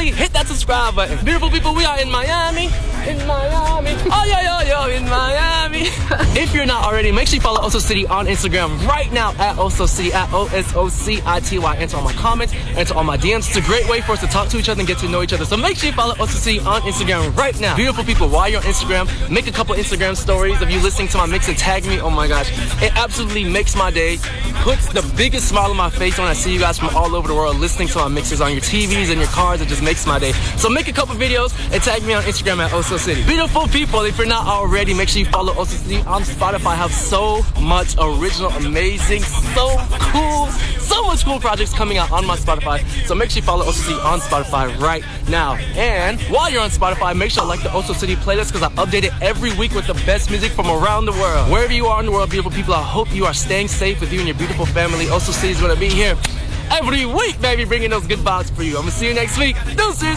lastly, hit that subscribe button. Beautiful people, we are in Miami. Oh, yo, in Miami. If you're not already, make sure you follow Oso City on Instagram right now at Oso City, at OSOCITY. Answer all my comments, answer all my DMs. It's a great way for us to talk to each other and get to know each other. So make sure you follow Oso City on Instagram right now. Beautiful people, while you're on Instagram, make a couple Instagram stories of you listening to my mix and tag me. Oh my gosh, it absolutely makes my day. Puts the biggest smile on my face when I see you guys from all over the world listening to my mixes on your TVs and your cars. It just makes my day. So make a couple videos and tag me on Instagram at Oso City. Beautiful people, if you're not already, make sure you follow Oso City on Spotify. I have so much original, amazing, so much cool projects coming out on my Spotify. So make sure you follow Oso City on Spotify right now. And while you're on Spotify, make sure to like the Oso City playlist, because I update it every week with the best music from around the world. Wherever you are in the world, beautiful people, I hope you are staying safe with you and your beautiful family. Oso City is going to be here every week, baby, bringing those good vibes for you. I'm going to see you next week. Deuces.